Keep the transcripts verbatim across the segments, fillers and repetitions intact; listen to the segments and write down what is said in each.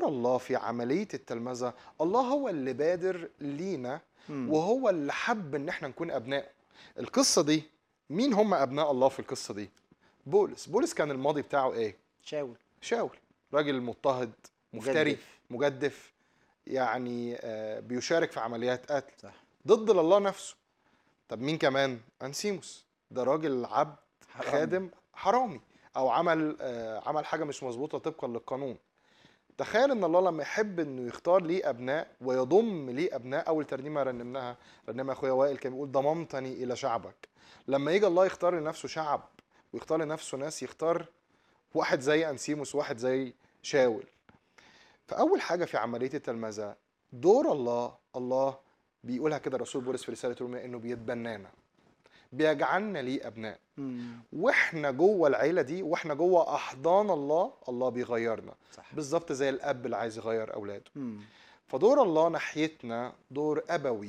دور الله في عملية التلمذة، الله هو اللي بادر لينا مم. وهو اللي حب ان احنا نكون ابنائه. القصة دي مين هم ابناء الله في القصة دي؟ بولس. بولس كان الماضي بتاعه ايه؟ شاول. شاول، راجل مضطهد، مفتري، مجدف. مجدف، يعني آه، بيشارك في عمليات قتل صح. ضد الله نفسه. طب مين كمان؟ انسيموس، ده راجل عبد حرامي. خادم حرامي، او عمل آه، عمل حاجه مش مظبوطه طبقا للقانون. تخيل ان الله لما يحب انه يختار ليه ابناء ويضم ليه ابناء. اول ترنيمه رنمناها، رنمها اخويا وائل، كان بيقول ضممتني الى شعبك. لما يجي الله يختار لنفسه شعب ويختار لنفسه ناس، يختار واحد زي انسيموس وواحد زي شاول. فاول حاجه في عمليه التلمذه دور الله. الله بيقولها كده الرسول بولس في رساله روميا انه بيتبنانا، بيجعلنا ليه ابناء. مم. واحنا جوه العيله دي واحنا جوه احضان الله، الله بيغيرنا صح. بالظبط زي الاب اللي عايز يغير اولاده. مم. فدور الله ناحيتنا دور ابوي،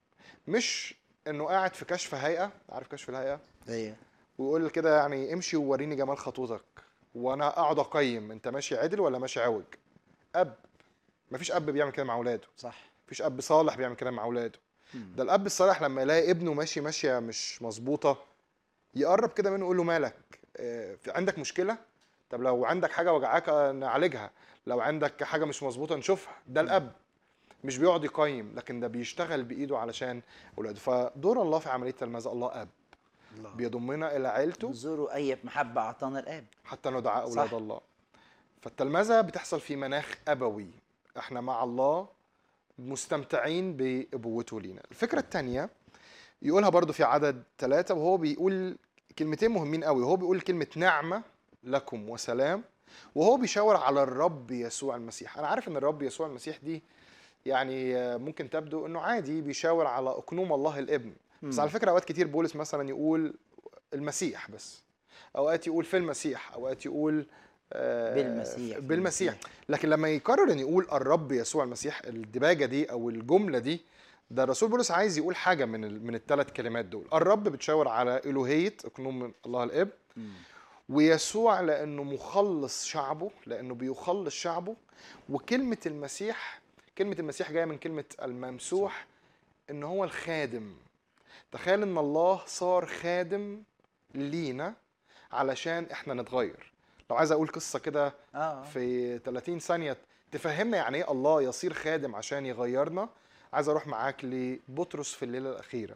مش انه قاعد في كشف هيئه، عارف كشف الهيئه، ايوه. ويقول كده يعني امشي ووريني جمال خطوتك وانا اقعد اقيم انت ماشي عدل ولا ماشي عوج. اب، مفيش اب بيعمل كده مع اولاده. صح. مفيش اب صالح بيعمل كده مع اولاده. مم. ده الاب الصالح لما يلاقي ابنه ماشي ماشيه مش مظبوطه، يقرب كده منه يقول له مالك، آه، في عندك مشكله؟ طب لو عندك حاجه وجعاك آه، نعالجها، لو عندك حاجه مش مظبوطه نشوفها. ده الاب، مش بيقعد يقيم، لكن ده بيشتغل بايده علشان اولاده. فدور الله في عمليه التلمذه، الله اب الله. بيضمنا الى عيلته انظروا اي محبه اعطانا الاب. حتى ندعى اولاد صح. الله. فالتلمذه بتحصل في مناخ ابوي، احنا مع الله مستمتعين بابوته لينا. الفكره الثانيه يقولها برضو في عدد ثلاثة، وهو بيقول كلمتين مهمين قوي. وهو بيقول كلمة نعمة لكم وسلام، وهو بيشاور على الرب يسوع المسيح. أنا عارف إن الرب يسوع المسيح دي يعني ممكن تبدو إنه عادي بيشاور على أقنوم الله الابن، بس مم. على فكرة أوقات كتير بولس مثلا يقول المسيح بس، أوقات يقول في المسيح، أوقات يقول آه، بالمسيح. في بالمسيح. المسيح. لكن لما يقرر ان يقول الرب يسوع المسيح، الدباجه دي او الجمله دي، ده الرسول بولس عايز يقول حاجه من ال... من الثلاث كلمات دول. الرب بتشاور على الوهيه اقنوم من الله الاب، مم. ويسوع لانه مخلص شعبه، لانه بيخلص شعبه. وكلمه المسيح، كلمه المسيح جايه من كلمه الممسوح، ان هو الخادم. تخيل ان الله صار خادم لينا علشان احنا نتغير. لو عايز اقول قصه كده اه. في ثلاثين ثانيه تفهمنا يعني ايه الله يصير خادم عشان يغيرنا، عايز اروح معاك لبطرس في الليله الاخيره.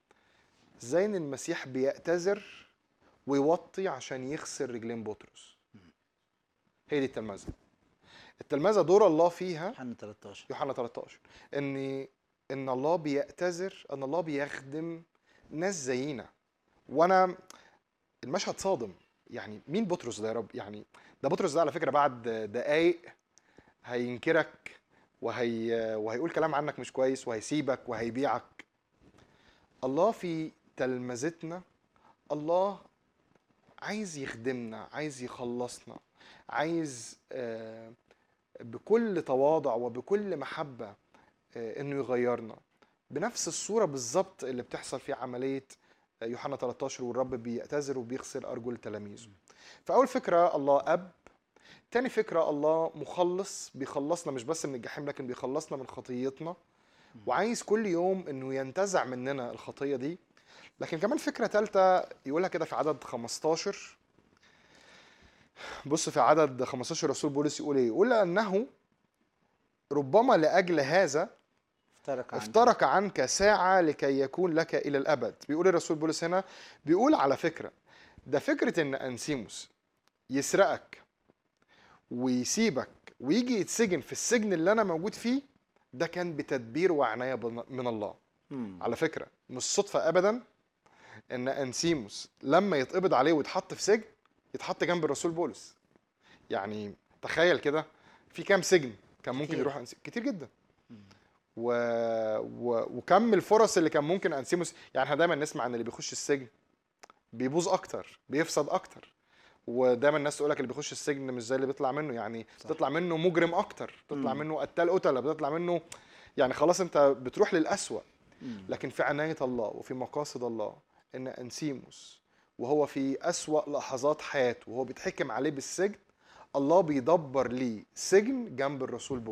ازاي ان المسيح بيعتذر ويوطي عشان يغسل رجلين بطرس. هي دي التلمذه. التلمذه دور الله فيها يوحنا تلتاشر. يوحنا تلتاشر ان ان الله بيعتذر، ان الله بيخدم ناس زينا. وانا المشهد صادم، يعني مين بطرس ده يا رب؟ يعني ده بطرس ده على فكره بعد دقايق هينكرك وهي وهيقول كلام عنك مش كويس وهيسيبك وهيبيعك. الله في تلمذتنا، الله عايز يخدمنا، عايز يخلصنا، عايز آه، بكل تواضع وبكل محبة آه، انه يغيرنا بنفس الصورة بالظبط اللي بتحصل في عملية آه، يوحنا تلتاشر، والرب بيعتذر وبيغسل أرجل تلاميذه. فأول فكرة الله أب. تاني فكرة الله مخلص، بيخلصنا مش بس من الجحيم لكن بيخلصنا من خطيتنا، وعايز كل يوم انه ينتزع مننا الخطية دي. لكن كمان فكرة تالتة يقولها كده في عدد خمستاشر. بص في عدد خمستاشر رسول بولس يقول ايه؟ يقول انه ربما لاجل هذا افترق عنك. افترق عنك ساعة لكي يكون لك الى الابد. بيقول الرسول بولس هنا، بيقول على فكرة ده فكرة ان انسيموس يسرقك ويسيبك ويجي يتسجن في السجن اللي انا موجود فيه، ده كان بتدبير وعناية من الله. مم. على فكرة مش صدفة ابدا ان انسيموس لما يتقبض عليه ويتحط في سجن يتحط جنب الرسول بولس. يعني تخيل كده، في كام سجن كان ممكن كتير. يروح أنسيموس؟ كتير جدا. و... و... وكم الفرص اللي كان ممكن انسيموس، يعني احنا دايما نسمع ان اللي بيخش السجن بيبوظ اكتر، بيفسد اكتر. ودايما الناس تقول لك اللي بيخش السجن مش زي اللي بيطلع منه، يعني صح. تطلع منه مجرم اكتر، تطلع مم. منه قتال قتله، بتطلع منه يعني خلاص انت بتروح للأسوأ. مم. لكن في عناية الله وفي مقاصد الله ان انسيموس وهو في أسوأ لحظات حياته وهو بيتحكم عليه بالسجن، الله بيدبر ليه سجن جنب الرسول